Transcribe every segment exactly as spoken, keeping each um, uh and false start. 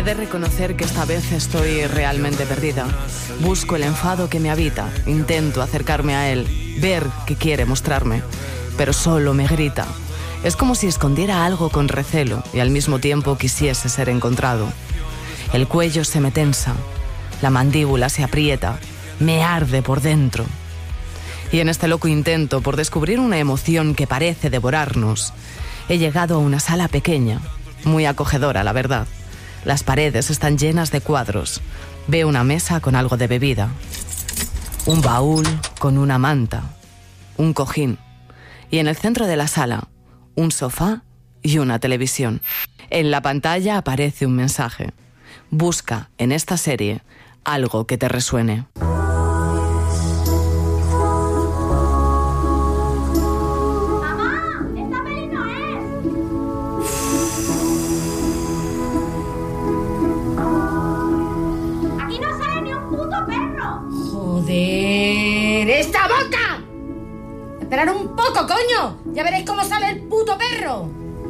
He de reconocer que esta vez estoy realmente perdida. Busco el enfado que me habita, intento acercarme a él, ver qué quiere mostrarme, pero solo me grita. Es como si escondiera algo con recelo y al mismo tiempo quisiese ser encontrado. El cuello se me tensa, la mandíbula se aprieta, me arde por dentro. Y en este loco intento por descubrir una emoción que parece devorarnos, he llegado a una sala pequeña, muy acogedora, la verdad. Las paredes están llenas de cuadros. Veo una mesa con algo de bebida, un baúl con una manta, un cojín y en el centro de la sala, un sofá y una televisión. En la pantalla aparece un mensaje. Busca en esta serie algo que te resuene. ¡Joder! ¡Esta boca! ¡Esperad un poco, coño! ¡Ya veréis cómo sale el puto perro!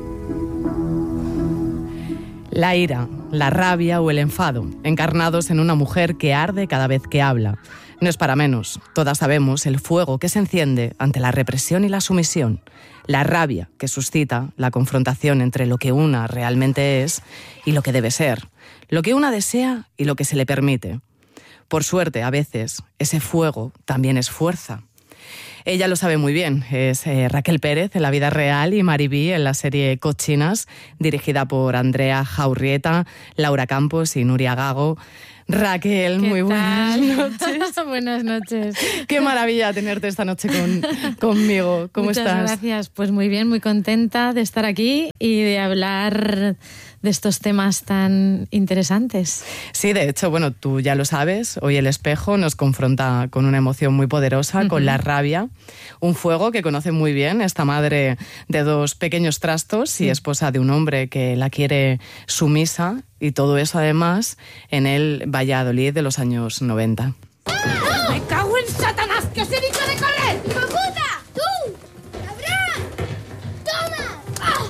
La ira, la rabia o el enfado, encarnados en una mujer que arde cada vez que habla. No es para menos. Todas sabemos el fuego que se enciende ante la represión y la sumisión. La rabia que suscita la confrontación entre lo que una realmente es y lo que debe ser. Lo que una desea y lo que se le permite. Por suerte, a veces, ese fuego también es fuerza. Ella lo sabe muy bien, es eh, Raquel Pérez en la vida real y Mariví en la serie Cochinas, dirigida por Andrea Jaurrieta, Laura Campos y Nuria Gago. Raquel, muy ¿Qué buenas tal? noches. Buenas noches. Qué maravilla tenerte esta noche con, conmigo. ¿Cómo Muchas estás? Gracias, pues muy bien, muy contenta de estar aquí y de hablar de estos temas tan interesantes. Sí, de hecho, bueno, tú ya lo sabes, hoy El Espejo nos confronta con una emoción muy poderosa, uh-huh. con la rabia, un fuego que conoce muy bien esta madre de dos pequeños trastos y esposa de un hombre que la quiere sumisa, y todo eso además en el Valladolid de los años noventa. ¡Me cago en Satanás! ¡Que os he dicho de correr! ¡Hijo puta! ¡Tú! ¡Cabrón! ¡Toma! ¡Ah!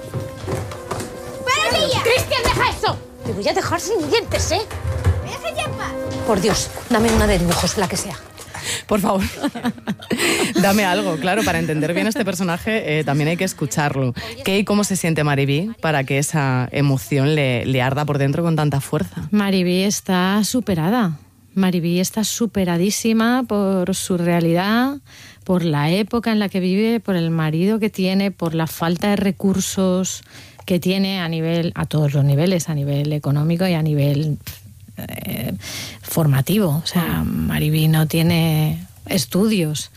¡Paradilla! ¡Cristian, deja eso! Te voy a dejar sin dientes, ¿eh? ¡Me dejas ya en paz! Por Dios, dame una de dibujos, la que sea. Por favor, dame algo, claro, para entender bien este personaje eh, también hay que escucharlo. ¿Qué y cómo se siente Mariví para que esa emoción le, le arda por dentro con tanta fuerza? Mariví está superada. Mariví está superadísima por su realidad, por la época en la que vive, por el marido que tiene, por la falta de recursos que tiene a nivel, a todos los niveles, a nivel económico y a nivel eh, formativo. O sea, Mariví no tiene estudios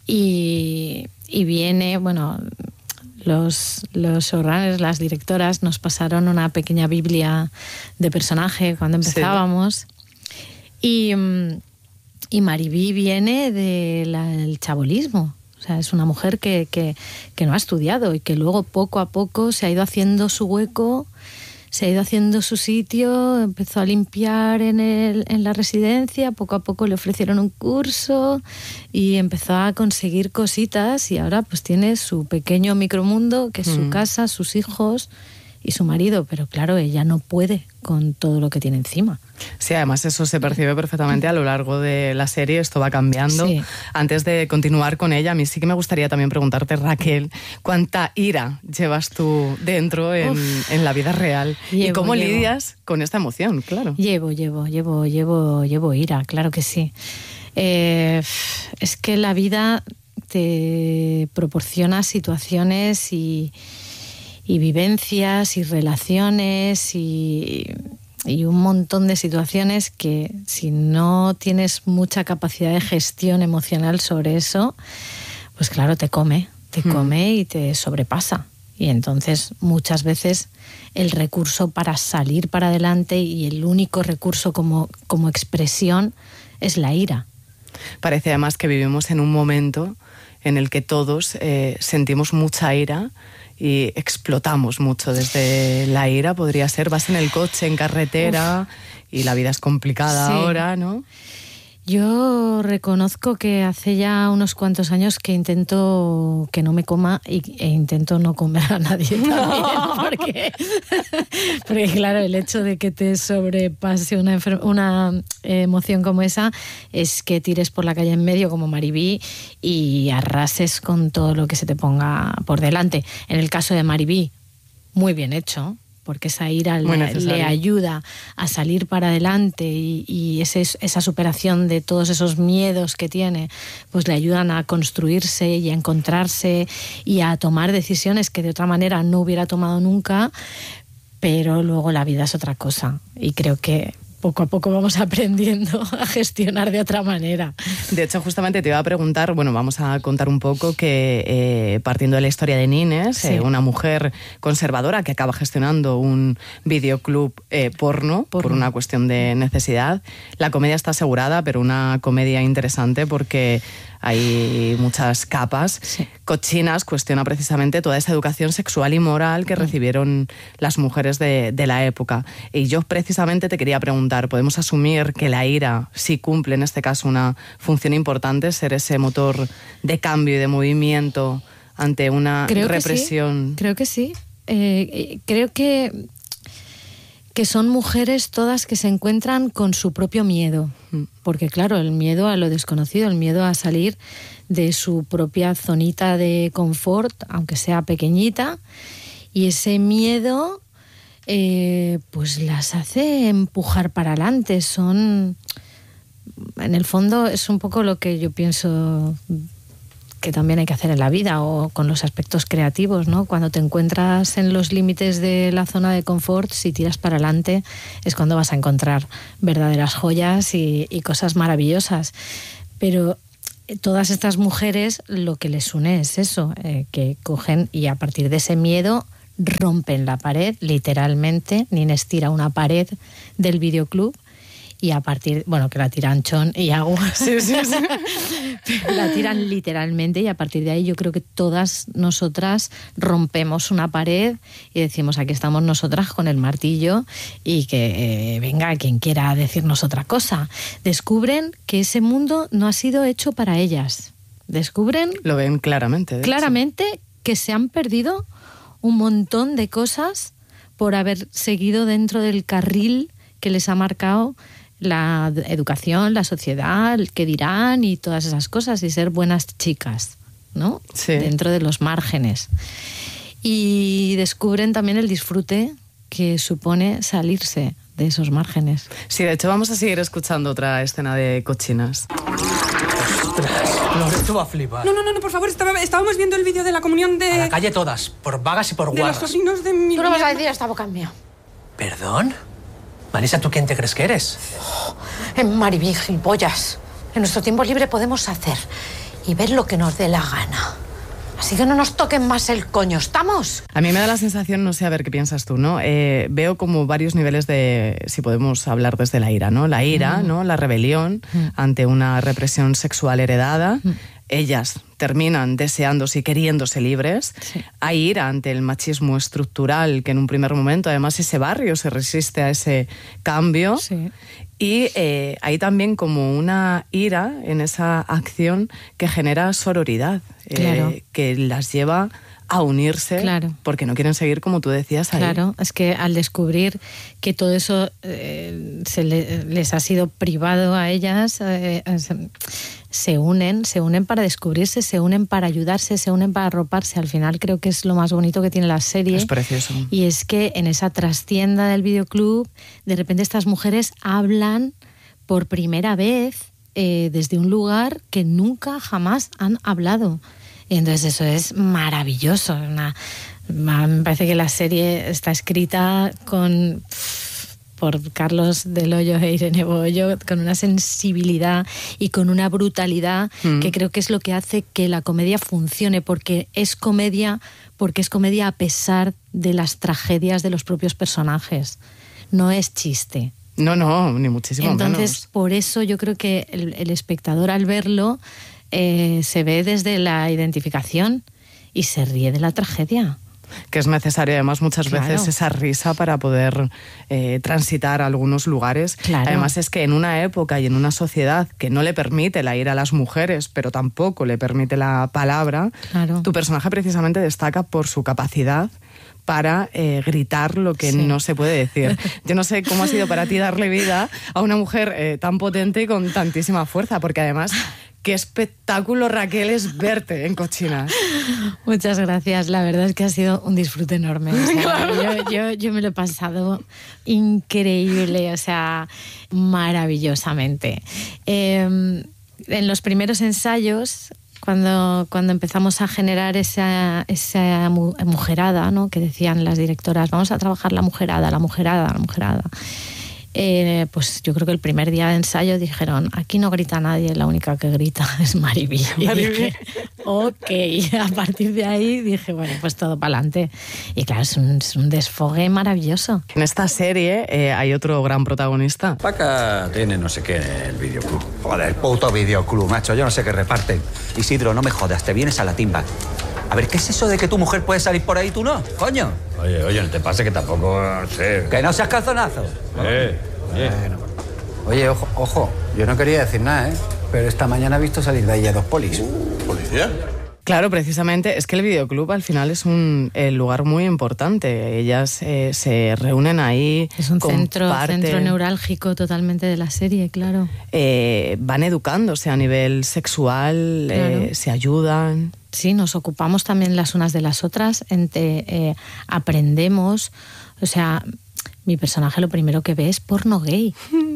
y, y viene, bueno, los, los showrunners, las directoras nos pasaron una pequeña biblia de personaje cuando empezábamos. Sí. Y, y Mariví viene del chabolismo. O sea, es una mujer que, que, que no ha estudiado y que luego poco a poco se ha ido haciendo su hueco, se ha ido haciendo su sitio, empezó a limpiar en, el, en la residencia, poco a poco le ofrecieron un curso y empezó a conseguir cositas y ahora pues tiene su pequeño micromundo, que es mm. su casa, sus hijos y su marido, pero claro, ella no puede con todo lo que tiene encima. Sí, además eso se percibe perfectamente a lo largo de la serie, esto va cambiando. Sí. Antes de continuar con ella, a mí sí que me gustaría también preguntarte, Raquel, ¿cuánta ira llevas tú dentro en, en la vida real? Llevo, ¿Y cómo llevo. lidias con esta emoción? Claro. Llevo, llevo, llevo, llevo, llevo ira, claro que sí. Eh, es que la vida te proporciona situaciones y... y vivencias y relaciones y, y un montón de situaciones que si no tienes mucha capacidad de gestión emocional sobre eso, pues claro, te come, te mm. come y te sobrepasa. Y entonces muchas veces el recurso para salir para adelante y el único recurso como, como expresión es la ira. Parece además que vivimos en un momento en el que todos eh, sentimos mucha ira y explotamos mucho desde la ira, podría ser, vas en el coche, en carretera, Uf. y la vida es complicada sí. ahora, ¿no? Yo reconozco que hace ya unos cuantos años que intento que no me coma y, e intento no comer a nadie también, porque, porque claro, el hecho de que te sobrepase una, enfer- una emoción como esa es que tires por la calle en medio como Maribí y arrases con todo lo que se te ponga por delante. En el caso de Maribí, muy bien hecho, porque esa ira le, le ayuda a salir para adelante y, y ese, esa superación de todos esos miedos que tiene, pues le ayudan a construirse y a encontrarse y a tomar decisiones que de otra manera no hubiera tomado nunca, pero luego la vida es otra cosa y creo que poco a poco vamos aprendiendo a gestionar de otra manera. De hecho, justamente te iba a preguntar, bueno, vamos a contar un poco que eh, partiendo de la historia de Nines, sí. eh, una mujer conservadora que acaba gestionando un videoclub eh, porno, porno por una cuestión de necesidad. La comedia está asegurada, pero una comedia interesante porque hay muchas capas. Sí. Cochinas cuestiona precisamente toda esa educación sexual y moral que mm. recibieron las mujeres de, de la época. Y yo precisamente te quería preguntar, ¿podemos asumir que la ira sí cumple en este caso una función importante, ser ese motor de cambio y de movimiento ante una creo represión? Que sí. Creo que sí. Eh, creo que... que son mujeres todas que se encuentran con su propio miedo, porque claro, el miedo a lo desconocido, el miedo a salir de su propia zonita de confort, aunque sea pequeñita, y ese miedo eh, pues las hace empujar para adelante. Son, en el fondo es un poco lo que yo pienso que también hay que hacer en la vida o con los aspectos creativos, ¿no? Cuando te encuentras en los límites de la zona de confort, si tiras para adelante es cuando vas a encontrar verdaderas joyas y, y cosas maravillosas. Pero todas estas mujeres lo que les une es eso, eh, que cogen y a partir de ese miedo rompen la pared, literalmente. Nines tira una pared del videoclub y a partir, bueno, que la tiran chon y agua, sí, sí, sí. La tiran literalmente y a partir de ahí yo creo que todas nosotras rompemos una pared y decimos, aquí estamos nosotras con el martillo y que eh, venga quien quiera decirnos otra cosa. Descubren que ese mundo no ha sido hecho para ellas. Descubren... Lo ven claramente. De claramente hecho. Que se han perdido un montón de cosas por haber seguido dentro del carril que les ha marcado la educación, la sociedad, el que dirán y todas esas cosas, y ser buenas chicas, ¿no? Sí. Dentro de los márgenes. Y descubren también el disfrute que supone salirse de esos márgenes. Sí, de hecho vamos a seguir escuchando otra escena de Cochinas. Lore, tú vas a flipar. No, no, no, por favor, estaba, estábamos viendo el vídeo de la comunión de... A la calle todas, por vagas y por de guarras. De los sobrinos de mi... Tú no vas a decir esta boca mía. ¿Perdón? Marisa, ¿tú quién te crees que eres? Oh, en Maribí, gilipollas. En nuestro tiempo libre podemos hacer y ver lo que nos dé la gana. Así que no nos toquen más el coño, ¿estamos? A mí me da la sensación, no sé, a ver qué piensas tú, ¿no? Eh, veo como varios niveles de, si podemos hablar desde la ira, ¿no? La ira, mm. ¿no? La rebelión mm. ante una represión sexual heredada. Mm. Ellas terminan deseándose y queriéndose libres. Sí. Hay ira ante el machismo estructural, que en un primer momento, además, ese barrio se resiste a ese cambio. Sí. Y eh, hay también como una ira en esa acción que genera sororidad, claro. eh, que las lleva a unirse, claro. porque no quieren seguir, como tú decías, ahí. Claro, es que al descubrir que todo eso eh, se le, les ha sido privado a ellas, eh, se unen, se unen para descubrirse, se unen para ayudarse, se unen para arroparse. Al final creo que es lo más bonito que tiene la serie. Es precioso. Y es que en esa trastienda del videoclub, de repente estas mujeres hablan por primera vez eh, desde un lugar que nunca jamás han hablado. Y entonces eso es maravilloso. Una, me parece que la serie está escrita con, por Carlos Del Hoyo e Irene Boyo, con una sensibilidad y con una brutalidad mm. que creo que es lo que hace que la comedia funcione, porque es comedia, porque es comedia a pesar de las tragedias de los propios personajes. No es chiste. No, no, ni muchísimo Entonces, menos. Entonces, por eso yo creo que el, el espectador al verlo Eh, se ve desde la identificación y se ríe de la tragedia. que es necesario además muchas Claro. veces esa risa para poder eh, transitar algunos lugares. Claro. Además es que en una época y en una sociedad que no le permite la ira a las mujeres, pero tampoco le permite la palabra, Claro. tu personaje precisamente destaca por su capacidad para eh, gritar lo que Sí. no se puede decir. Yo no sé cómo ha sido para ti darle vida a una mujer eh, tan potente y con tantísima fuerza, porque además, qué espectáculo, Raquel, es verte en Cochinas. Muchas gracias, la verdad es que ha sido un disfrute enorme. O sea, Claro. yo, yo, yo me lo he pasado increíble, o sea, maravillosamente. Eh, en los primeros ensayos, cuando, cuando empezamos a generar esa, esa mu- mujerada, ¿no?, que decían las directoras, vamos a trabajar la mujerada, la mujerada, la mujerada. Eh, pues yo creo que el primer día de ensayo dijeron, aquí no grita nadie, la única que grita es Mariví. Y Mariví. dije, ok, a partir de ahí dije, bueno, pues todo para adelante. Y claro, es un, es un desfogue maravilloso. En esta serie eh, hay otro gran protagonista. Paca tiene no sé qué en el videoclub. Joder, puto videoclub, macho. Yo no sé qué reparten. Isidro, no me jodas, te vienes a la timba. A ver, ¿qué es eso de que tu mujer puede salir por ahí y tú no? Coño. Oye, oye, no te pase que tampoco sé. Que no seas calzonazo. Eh, oye. Oye, ojo, ojo, yo no quería decir nada, ¿eh? Pero esta mañana he visto salir de ahí a dos polis. ¿Policía? Claro, precisamente, es que el videoclub al final es un eh, lugar muy importante. Ellas eh, se reúnen ahí, Es un centro, comparten, centro neurálgico totalmente de la serie, claro. eh, van educándose a nivel sexual, Claro. eh, se ayudan. Sí, nos ocupamos también las unas de las otras, entre, eh, aprendemos, o sea, mi personaje lo primero que ve es porno gay.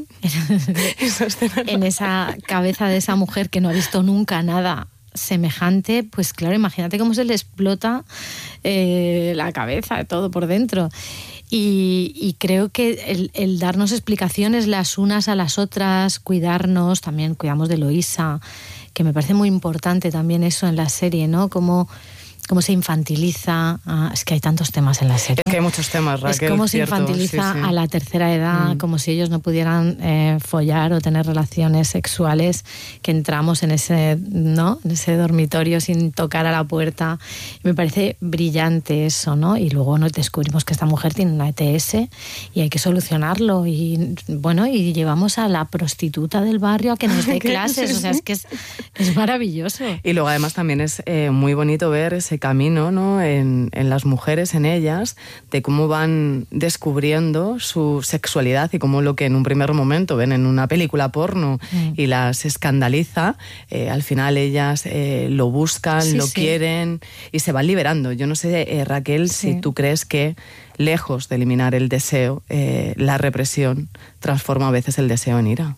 Eso es tenerlo. En esa cabeza de esa mujer que no ha visto nunca nada semejante, pues claro, imagínate cómo se le explota eh, la cabeza, todo por dentro. Y, y creo que el, el darnos explicaciones las unas a las otras, cuidarnos, también cuidamos de Eloísa, que me parece muy importante también eso en la serie, ¿no? Cómo, cómo se infantiliza. Ah, es que hay tantos temas en la serie. Es que hay muchos temas, Raquel. Es como se cierto, infantiliza sí, sí. a la tercera edad, Mm. como si ellos no pudieran eh, follar o tener relaciones sexuales, que entramos en ese, ¿no?, en ese dormitorio sin tocar a la puerta. Me parece brillante eso, ¿no? Y luego nos descubrimos que esta mujer tiene una E T S y hay que solucionarlo. Y bueno, y llevamos a la prostituta del barrio a que nos dé clases. O sea, es que es, es maravilloso. Y luego además también es eh, muy bonito ver ese camino, ¿no?, en, en las mujeres, en ellas, de cómo van descubriendo su sexualidad y cómo lo que en un primer momento ven en una película porno Mm. y las escandaliza, eh, al final ellas eh, lo buscan, Sí, lo sí. quieren y se van liberando. Yo no sé, eh, Raquel, Sí. si tú crees que lejos de eliminar el deseo, eh, la represión transforma a veces el deseo en ira.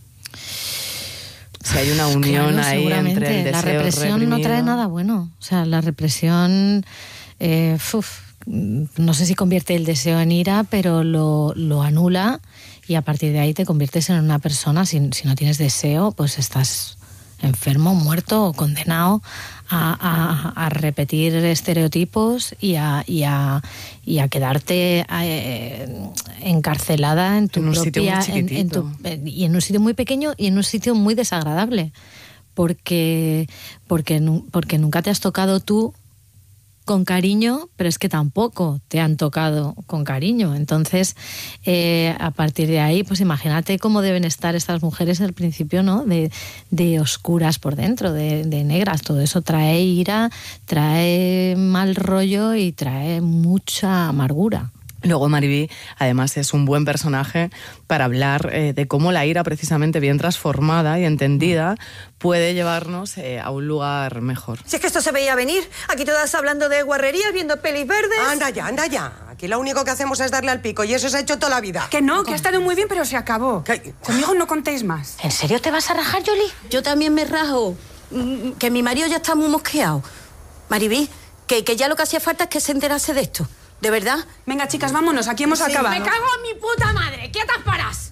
Si hay una unión Claro, ahí seguramente. entre el deseo La represión no reprimido. trae nada bueno. O sea, la represión, eh, uf, no sé si convierte el deseo en ira, pero lo, lo anula y a partir de ahí te conviertes en una persona. Si, si no tienes deseo, pues estás enfermo, muerto o condenado a, a, a repetir estereotipos y a, y a, y a quedarte eh, encarcelada en tu En un sitio muy propia... en- en tu- chiquitito. y en un sitio muy pequeño y en un sitio muy desagradable. Porque, porque, nu- porque nunca te has tocado tú con cariño, pero es que tampoco te han tocado con cariño. Entonces, eh, a partir de ahí, pues imagínate cómo deben estar estas mujeres al principio, ¿no? De, de oscuras por dentro, de, de negras. Todo eso trae ira, trae mal rollo y trae mucha amargura. Luego Mariví, además, es un buen personaje para hablar eh, de cómo la ira, precisamente bien transformada y entendida, puede llevarnos eh, a un lugar mejor. Si es que esto se veía venir. Aquí todas hablando de guarrerías, viendo pelis verdes. Anda ya, anda ya. Aquí lo único que hacemos es darle al pico y eso se ha hecho toda la vida. Que no, que ha estado muy bien, pero se acabó. ¿Qué? Conmigo no contéis más. ¿En serio te vas a rajar, Yoli? Yo también me rajo. Mm, Que mi marido ya está muy mosqueado. Maribí, que, que ya lo que hacía falta es que se enterase de esto. ¿De verdad? Venga, chicas, vámonos. Aquí hemos acabado. ¡Me cago en mi puta madre! ¡Quietas paras!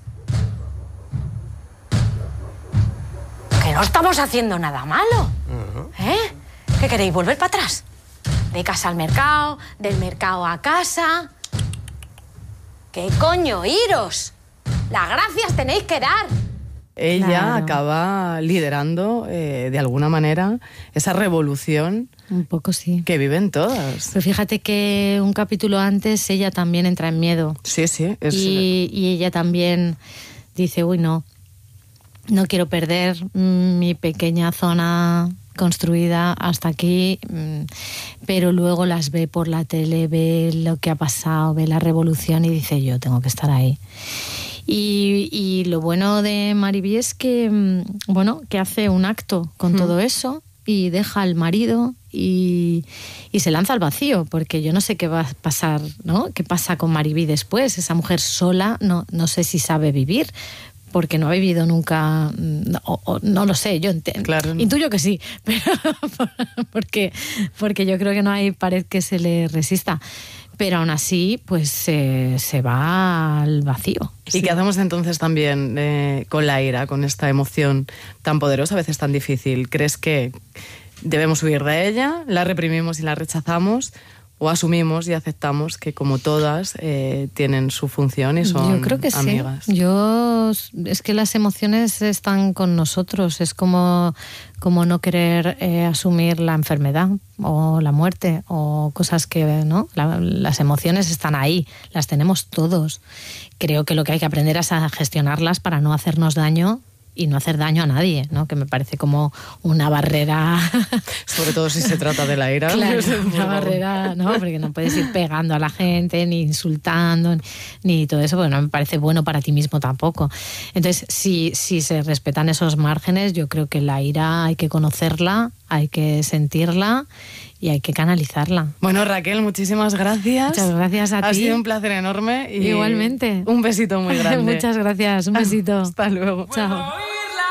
Que no estamos haciendo nada malo. ¿Eh? ¿Qué queréis? ¿Volver para atrás? De casa al mercado, del mercado a casa. ¿Qué coño, iros? Las gracias tenéis que dar. ella Claro. acaba liderando eh, de alguna manera esa revolución Un poco sí. que viven todas. Pero fíjate que un capítulo antes ella también entra en miedo. Sí, sí. Es... Y, y ella también dice, uy, no, no quiero perder mm, mi pequeña zona construida hasta aquí, mm, pero luego las ve por la tele, ve lo que ha pasado, ve la revolución y dice, yo tengo que estar ahí. Y, y lo bueno de Mariví es que, mm, bueno, que hace un acto con Mm. todo eso y deja al marido y, y se lanza al vacío, porque yo no sé qué va a pasar, ¿no? ¿Qué pasa con Mariví después? Esa mujer sola, no, no sé si sabe vivir, porque no ha vivido nunca, no, o, o, no lo sé, yo ent- Claro. intuyo que sí, pero porque, porque yo creo que no hay pared que se le resista. Pero aún así, pues se, se va al vacío. ¿Y Sí. qué hacemos entonces también eh, con la ira, con esta emoción tan poderosa, a veces tan difícil? ¿Crees que debemos huir de ella, la reprimimos y la rechazamos, o asumimos y aceptamos que, como todas, eh, tienen su función y son Yo creo que amigas? sí. Yo, es que las emociones están con nosotros. Es como, como no querer eh, asumir la enfermedad o la muerte o cosas que, ¿no? La- las emociones están ahí, las tenemos todos. Creo que lo que hay que aprender es a gestionarlas para no hacernos daño y no hacer daño a nadie, ¿no? Que me parece como una barrera. Sobre todo si se trata de la ira. Claro, Por una favor. barrera, ¿no? Porque no puedes ir pegando a la gente, ni insultando, ni todo eso, porque no me parece bueno para ti mismo tampoco. Entonces, si, si se respetan esos márgenes, yo creo que la ira hay que conocerla, hay que sentirla y hay que canalizarla. Bueno, Raquel, muchísimas gracias. Muchas gracias a ha ti. Ha sido un placer enorme. Y Igualmente. Un besito muy grande. Muchas gracias, un besito. Hasta luego. Chao.